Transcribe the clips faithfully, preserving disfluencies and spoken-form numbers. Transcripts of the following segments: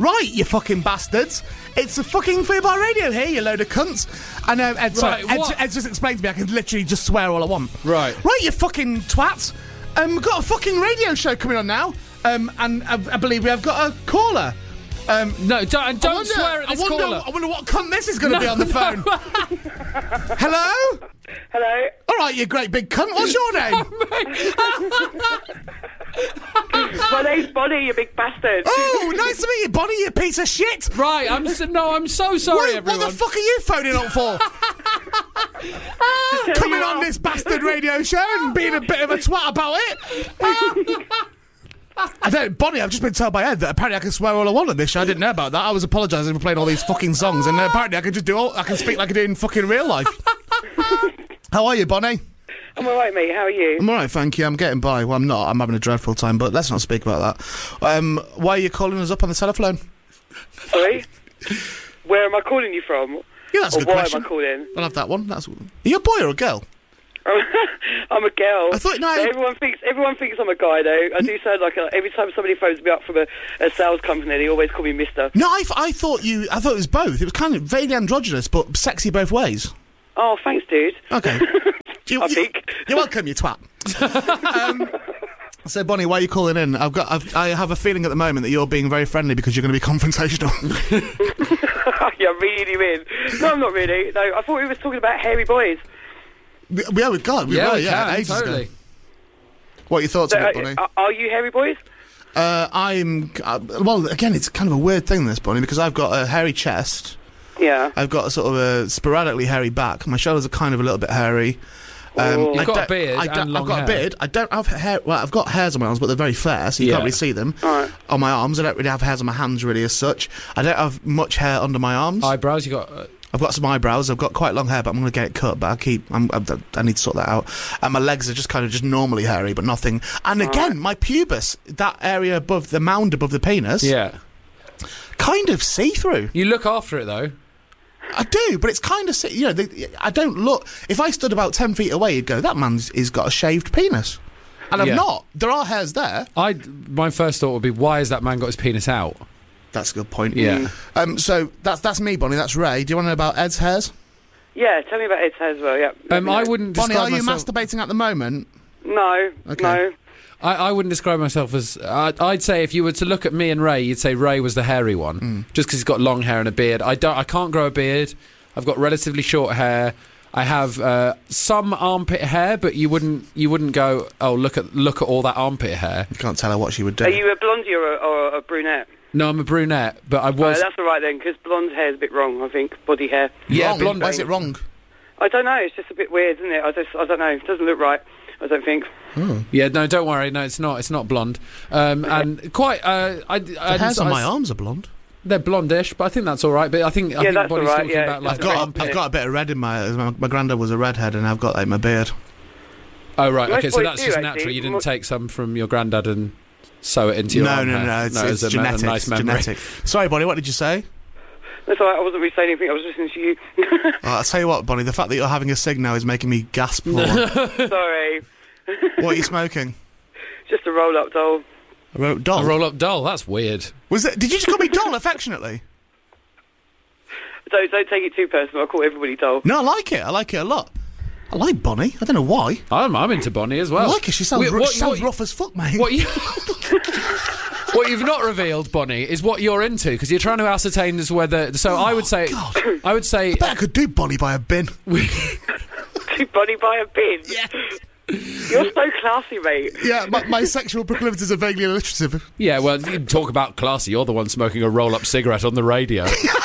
Right, you fucking bastards. It's a fucking Fubar Radio here, you load of cunts. And um, Ed, sorry, Right, Ed, what? Ed just explained to me I can literally just swear all I want. Right. Right, you fucking twats. Um, we've got a fucking radio show coming on now. Um, and I, I believe we have got a caller. Um, No, don't, and don't I wonder, swear at this I wonder, caller. I wonder what cunt this is going to No. be on the phone. Hello? Hello. All right, you great big cunt. What's your name? My name's Bonnie, you big bastard. Oh, nice to meet you, Bonnie, you piece of shit. Right, I'm so, no, I'm so sorry, What, everyone. what the fuck are you phoning up for? Coming on this bastard radio show and being a bit of a twat about it. I don't, Bonnie, I've just been told by Ed that apparently I can swear all I want on this show. I didn't know about that. I was apologising for playing all these fucking songs, and uh, apparently I can just do all, I can speak like I do in fucking real life. How are you, Bonnie? I'm alright, mate. How are you? I'm alright, thank you. I'm getting by. Well, I'm not. I'm having a dreadful time, but let's not speak about that. Um, why are you calling us up on the telephone? Sorry? Where am I calling you from? Yeah, that's a or good why question. am I calling? I'll have that one. That's. Are you a boy or a girl? I'm a girl. I thought- no, So I- everyone thinks everyone thinks I'm a guy though. I do sound like a, every time somebody phones me up from a, a sales company, they always call me Mister. No, I, I thought you. I thought it was both. It was kind of vaguely androgynous, but sexy both ways. Oh, thanks, dude. Okay. You, I you- think. You're welcome, you twat. um, so, Bonnie, why are you calling in? I've got. I've, I have a feeling at the moment that you're being very friendly because you're going to be confrontational. You're really in. No, I'm not really. No, I thought we were talking about hairy boys. we, yeah, we God, we yeah, were. we Yeah, can, ages totally. ago. What are your thoughts So, on it, uh, Bonnie? are- are you hairy boys? Uh, I'm. Uh, well, again, it's kind of a weird thing, this, Bonnie, because I've got a hairy chest. Yeah. I've got a sort of a sporadically hairy back. My shoulders are kind of a little bit hairy. Oh. You've I got a don't- beard I don't- and long I've got hair. a beard. I don't have hair. Well, I've got hairs on my arms, but they're very flare, so you Yeah. can't really see them. Alright. On my arms, I don't really have hairs on my hands, really, as such. I don't have much hair under my arms. Eyebrows, you got. Uh, I've got some eyebrows. I've got quite long hair, but I'm going to get it cut. But I keep. I'm, I'm, I need to sort that out. And my legs are just kind of just normally hairy, but nothing. And again, my pubis, that area above the mound above the penis, yeah. kind of see through. You look after it though. I do, but it's kind of see- you know. The, I don't look. If I stood about ten feet away, you'd go, "That man's he's got a shaved penis," and I'm Yeah. not. There are hairs there. I my first thought would be, why has that man got his penis out? That's a good point. Yeah. Um. So that's that's me, Bonnie. That's Ray. Do you want to know about Ed's hairs? Yeah, tell me about Ed's hair as well, yeah. Let Um, me know. I wouldn't Bonnie, describe are you myself. masturbating at the moment? No, Okay. no. I, I wouldn't describe myself as. I'd, I'd say if you were to look at me and Ray, you'd say Ray was the hairy one, Mm. just because he's got long hair and a beard. I don't. I can't grow a beard. I've got relatively short hair. I have uh, some armpit hair, but you wouldn't. You wouldn't go. Oh, look at look at all that armpit hair. You can't tell her what she would do. Are you a blondie or a, or a brunette? No, I'm a brunette, but I Oh, was. that's all right then, because blonde hair is a bit wrong, I think. Body hair. yeah, wrong? blonde. Why is it wrong? I don't know, it's just a bit weird, isn't it? I just, I don't know, it doesn't look right, I don't think. Yeah, no, don't worry. No, it's not. It's not blonde. Um, and quite. Uh, I, The hairs on my arms are blonde. They're blondish, but I think that's all right. But I think I Yeah, think that's Bonnie's all right, talking yeah. about like I've got armpit. I've got a bit of red in my. My, my granddad was a redhead, and I've got like my beard. Oh right, Most okay. So boys that's do, just actually. natural. You didn't Mo- take some from your granddad and sew it into your No, arm no, hair? no. It's, no, it's it's a, me- a genetic. nice it's memory. genetic. Sorry, Bonnie. What did you say? That's all right, I wasn't really saying anything, I was listening to you. Oh, I'll tell you what, Bonnie. The fact that you're having a cig now is making me gasp for one. Sorry. What are you smoking? Just a roll-up doll. I wrote doll. A roll-up doll. That's weird. Was it? Did you just call me doll affectionately? Don't, don't take it too personal, I call everybody doll. No, I like it. I like it a lot. I like Bonnie. I don't know why. I'm, I'm into Bonnie as well. I like her. She sounds, Wait, ru- what- she sounds what- rough as fuck, mate. What you? What you've not revealed, Bonnie, is what you're into, because you're trying to ascertain as whether. So I would say, God. I would say, I bet I could do Bonnie by a bin. Too Bonnie by a bin. Yeah. You're so classy, mate. Yeah, my, my sexual proclivities are vaguely alliterative. yeah. Well, you talk about classy. You're the one smoking a roll-up cigarette on the radio.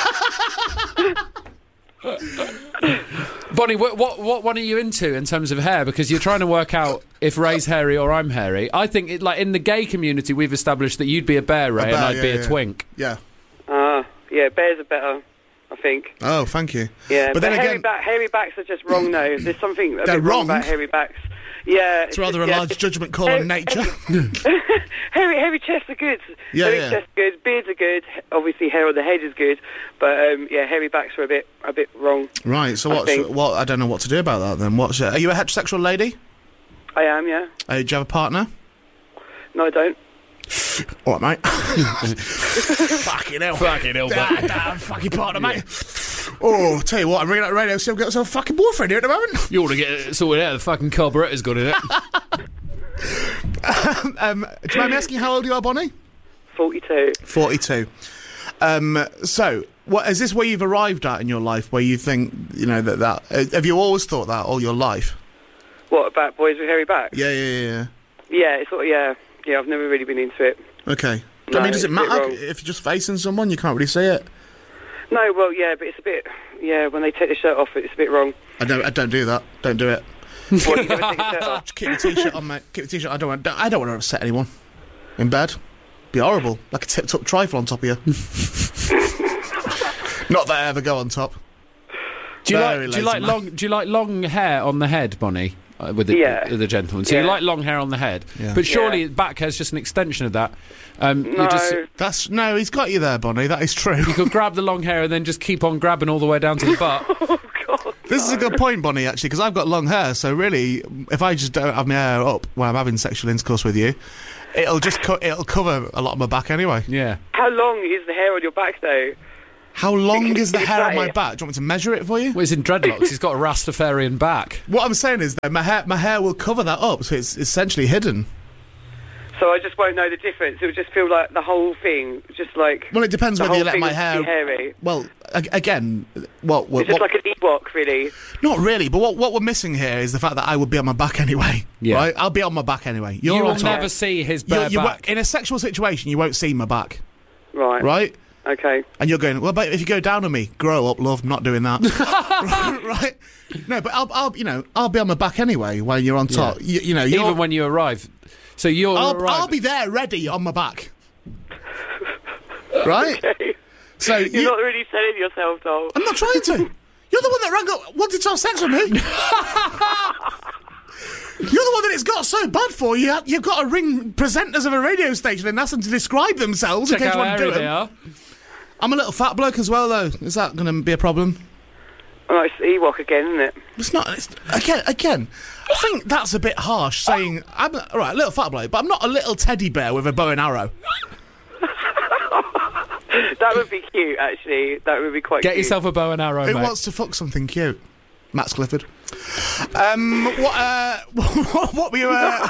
Bonnie, what, what what one are you into in terms of hair? Because you're trying to work out if Ray's hairy or I'm hairy. I think, it, like in the gay community, we've established that you'd be a bear, Ray, A bear, and I'd yeah, be a yeah. twink. Yeah. Ah, yeah, bears are better, I think. Oh, thank you. Yeah, but but, then hairy, again, back, hairy backs are just wrong, though. There's something a They're bit wrong wrong? about hairy backs. Yeah. it's rather a yeah, large it's- judgment call Hairy- on nature. hairy, hairy chests are good. Yeah, hairy yeah. chests are good. Beards are good. Obviously, hair on the head is good. But um, yeah, hairy backs are a bit, a bit wrong. Right. So I what's think. what? I don't know what to do about that. Then what's? Uh, are you a heterosexual lady? I am, yeah. Uh, do you have a partner? No, I don't. All right, mate. Fucking hell. Fucking hell, Ah, mate. damn, fucking partner, mate. Oh, tell you what, I'm ringing out the radio, so I've got some fucking boyfriend here at the moment. You ought to get it sorted out. The fucking carburettor's got in it. um, do you mind me asking how old you are, Bonnie? forty-two. forty-two. Um, so, what is this where you've arrived at in your life, where you think, you know, that, that uh, have you always thought that all your life? What about boys with hairy backs? Yeah, yeah, yeah, yeah. Yeah, it's sort of, yeah. Yeah, I've never really been into it. Okay. No, I mean, does it it's a bit matter wrong. if you're just facing someone, you can't really see it? No, well, yeah, but it's a bit, yeah, when they take the shirt off, it's a bit wrong. I don't, I don't do that. Don't do it. What, you never take your shirt off? Just keep your t-shirt on, mate. Keep your t-shirt. I don't want. I don't want to upset anyone in bed. Be horrible, like a tipped-up trifle on top of you. Not that I ever go on top. Do you Very like? Do you lazy like man. long? Do you like long hair on the head, Bonnie? Uh, with the Yeah. with the gentleman. So Yeah. you like long hair on the head, Yeah. but surely Yeah. back hair's just an extension of that. Um, you No, just That's no. He's got you there, Bonnie. That is true. you could grab the long hair and then just keep on grabbing all the way down to the butt. oh, God. This is a good point, Bonnie. Actually, because I've got long hair, so really, if I just don't have my hair up when I'm having sexual intercourse with you, it'll just co- it'll cover a lot of my back anyway. Yeah. How long is the hair on your back, though? How long is the Is hair on that my it? back? Do you want me to measure it for you? Well, he's in dreadlocks. He's got a Rastafarian back. What I'm saying is that my hair, my hair will cover that up, so it's essentially hidden. So I just won't know the difference. It would just feel like the whole thing, just like... Well, it depends the whether you whole let thing my would hair. be hairy. Well, a- again, what, what, It's just what like an Ewok, really. not really, but what what we're missing here is the fact that I would be on my back anyway. Yeah. Right? I'll be on my back anyway. You're you on will top. never see his You- bare you back. won't- in a sexual situation, you won't see my back, Right. right? Okay. And you're going, well, but if you go down on me, grow up, love, not doing that. Right? No, but I'll, I'll, you know, I'll be on my back anyway while you're on top. You, you know, you're, Even when you arrive. So you'll I'll, arrive. I'll be there ready on my back. Right? Okay. So You're you, not really selling yourself, though. I'm not trying to. You're the one that rang up, wanted to have sex with me. You're the one that it's got so bad for. You, you've got to ring presenters of a radio station and ask them to describe themselves Check in case how you want to hairy do they it. are. I'm a little fat bloke as well, though. Is that going to be a problem? Oh, it's Ewok again, isn't it? It's not. It's, again, again. I think that's a bit harsh. Saying I'm all right, a little fat bloke, but I'm not a little teddy bear with a bow and arrow. That would be cute, actually. That would be quite Get cute. yourself a bow and arrow, Who mate. wants to fuck something cute? Max Clifford. Um, what? Uh, what, what were you? Uh,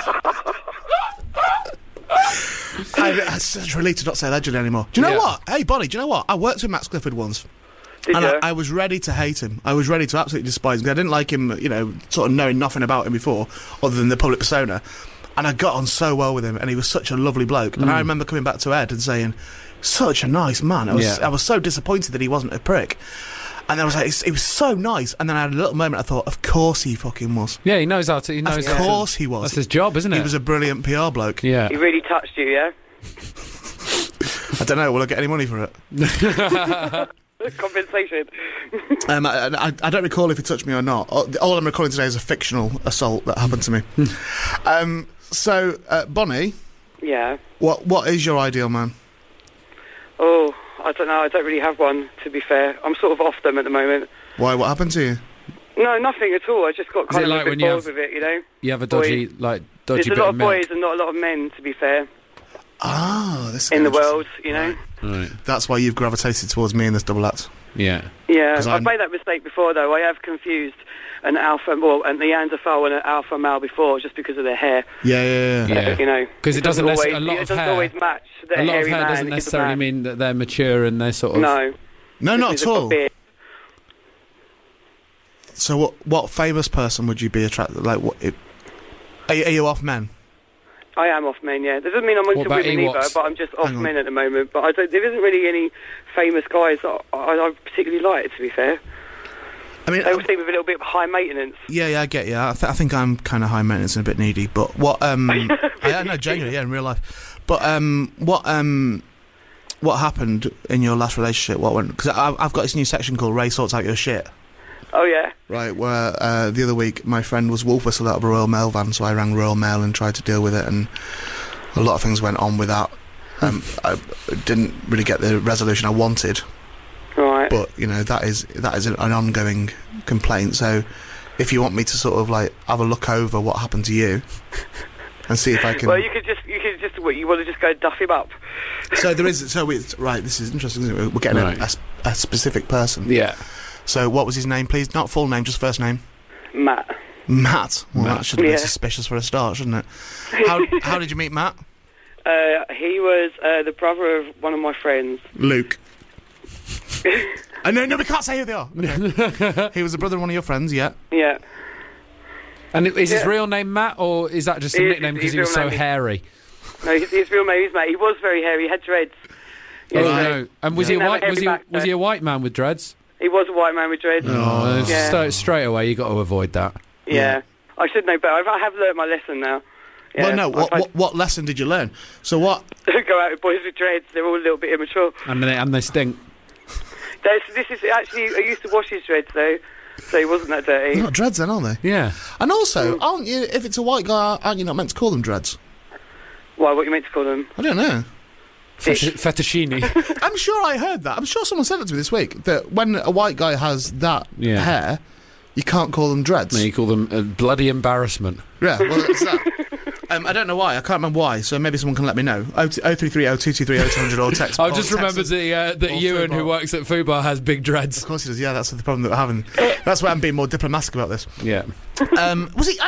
I, I'm such a relief to not say legend anymore. Do you know Yeah. what? Hey, Bonnie, do you know what? I worked with Max Clifford once. Did And you? I, I was ready to hate him. I was ready to absolutely despise him. I didn't like him, you know, sort of knowing nothing about him before, other than the public persona. And I got on so well with him, and he was such a lovely bloke. And I remember coming back to Ed and saying, such a nice man. I was, Yeah. I was so disappointed that he wasn't a prick. And I was like, he was so nice. And then I had a little moment, I thought, of course he fucking was. Yeah, he knows how to. He knows Of how to- course he was. That's his job, isn't it? He was a brilliant P R bloke. yeah. He really touched you, yeah? I don't know, will I get any money for it? Compensation. Um, I, I, I don't recall if he touched me or not. All all I'm recalling today is a fictional assault that happened to me. um, so, uh, Bonnie, Yeah. what what is your ideal man? Oh, I don't know. I don't really have one, to be fair. I'm sort of off them at the moment. Why? What happened to you? No, nothing at all. I just got Is kind it of like a bit when you bored have- with it, you know? You have a dodgy, like dodgy There's a bit lot of of milk. boys and not a lot of men, to be fair, Ah, this is in the interesting. world, you know? Right. That's why you've gravitated towards me in this double act. Yeah. Yeah, 'Cause I've I'm- made that mistake before, though. I have confused an alpha, well, and Neanderthal and an alpha male before, just because of their hair. Yeah, yeah, yeah. Yeah. You know, 'Cause it doesn't always, necessarily- a lot it of doesn't hair- always match. That A lot of hairy hair man doesn't is a necessarily man. mean that they're mature and they're sort of. No, No, not Just at because they've got all. beard. So, what what famous person would you be attracted? Like, what? It, are, you- are you off men? I am off men, yeah. That doesn't mean I'm into about women either, Ewoks? but I'm just off Hang on. men at the moment. But I don't, there isn't really any famous guys that I, I particularly like, to be fair. I mean, They all seem with a little bit of high maintenance. yeah, yeah, I get you. I, th- I think I'm kind of high maintenance and a bit needy. But what? Um, I know, genuinely, yeah, in real life. But um, what um, what happened in your last relationship? What went? Because I've got this new section called Ray Sorts Out Your Shit. Oh, yeah. Right, where uh, the other week my friend was wolf whistled out of a Royal Mail van, so I rang Royal Mail and tried to deal with it, and a lot of things went on with that. Um, I didn't really get the resolution I wanted, Right. but you know that is that is an ongoing complaint. So, if you want me to sort of like have a look over what happened to you, and see if I can. Well, you could just, you could just, what, you want to just go duff him up? So there is. So it's right. This is interesting. Isn't it? We're getting Right. a, a, a specific person. Yeah. So what was his name, please? Not full name, just first name. Matt. Matt. Well, Matt. that should have been Yeah. suspicious for a start, shouldn't it? How How did you meet Matt? Uh, he was uh, the brother of one of my friends. Luke. uh, no, no, we can't say who they are. Okay. He was the brother of one of your friends. Yeah. Yeah. And is his Yeah. real name Matt, or is that just a His- nickname because his he was real so name is- hairy? No, his, his real name is Matt. He was very hairy. He had dreads. Yeah, Oh so- no! And was Yeah. he a Didn't have white? a Was he? heavy back Was he a white man with dreads? He was a white man with dreads. Oh, Yeah. sta- straight away you got to avoid that. Yeah. I should know better. I have learnt my lesson now. Yeah. Well, no. I What, find- what What lesson did you learn? So what? Don't go out with boys with dreads. They're all a little bit immature. And they and they stink. There's, this is actually, I used to wash his dreads though, so he wasn't that dirty. They're not dreads, then, are they? Yeah. And also, aren't you? If it's a white guy, aren't you not meant to call them dreads? Why? What you meant to call them? I don't know. Fettu- Fettuccine. I'm sure I heard that. I'm sure someone said it to me this week that when a white guy has that Yeah. hair, you can't call them dreads. No, you call them uh, bloody embarrassment. Yeah, well, it's that. Um, I don't know why. I can't remember why. So maybe someone can let me know. oh three three oh two two three oh two hundred or text. I or just text remembered us. that, uh, that or Ewan, who Fubar. works at Fubar, has big dreads. Of course he does. Yeah, that's the problem that we're having. That's why I'm being more diplomatic about this. Yeah. Um, was he?